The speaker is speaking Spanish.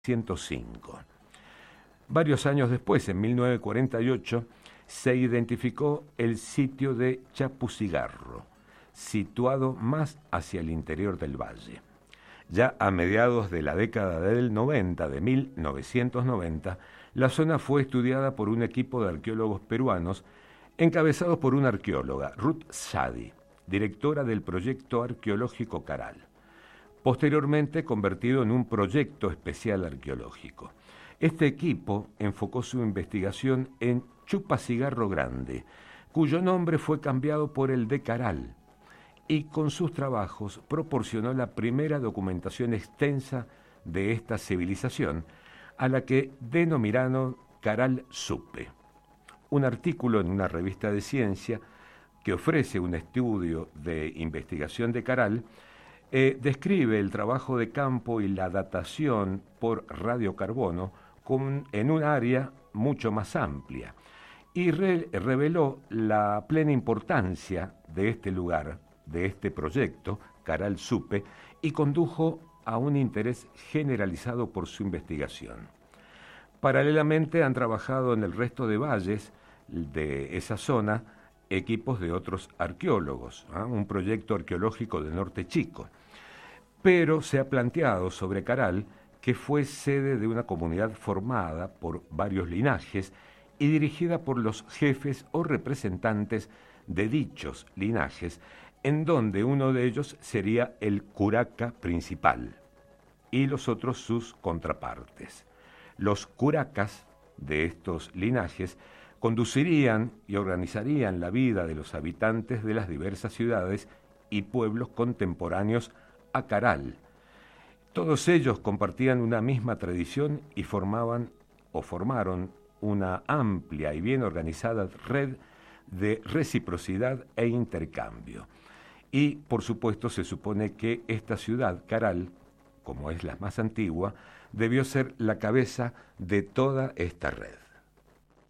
1905. Varios años después, en 1948, se identificó el sitio de Chapucigarro, situado más hacia el interior del valle. Ya a mediados de la década del 90, de 1990, la zona fue estudiada por un equipo de arqueólogos peruanos encabezados por una arqueóloga, Ruth Shadi, directora del proyecto arqueológico Caral, posteriormente convertido en un proyecto especial arqueológico. Este equipo enfocó su investigación en Chupacigarro Grande, cuyo nombre fue cambiado por el de Caral, y con sus trabajos proporcionó la primera documentación extensa de esta civilización, a la que denominaron Caral Supe. Un artículo en una revista de ciencia que ofrece un estudio de investigación de Caral describe el trabajo de campo y la datación por radiocarbono en un área mucho más amplia y reveló la plena importancia de este lugar, de este proyecto, Caral Supe, y condujo a un interés generalizado por su investigación. Paralelamente han trabajado en el resto de valles de esa zona equipos de otros arqueólogos, un proyecto arqueológico de Norte Chico. Pero se ha planteado sobre Caral que fue sede de una comunidad formada por varios linajes y dirigida por los jefes o representantes de dichos linajes, en donde uno de ellos sería el curaca principal y los otros sus contrapartes. Los curacas de estos linajes conducirían y organizarían la vida de los habitantes de las diversas ciudades y pueblos contemporáneos a Caral. Todos ellos compartían una misma tradición y formaron una amplia y bien organizada red de reciprocidad e intercambio. Y, por supuesto, se supone que esta ciudad, Caral, como es la más antigua, debió ser la cabeza de toda esta red.